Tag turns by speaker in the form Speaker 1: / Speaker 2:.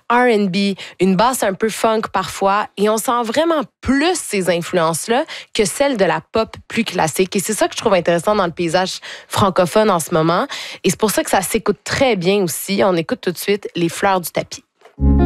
Speaker 1: R&B, une basse un peu funk parfois, et on sent vraiment plus ces influences-là que celles de la pop plus classique. Et c'est ça que je trouve intéressant dans le paysage francophone en ce moment. Et c'est pour ça que ça s'écoute très bien aussi. On écoute tout de suite Les fleurs du tapis.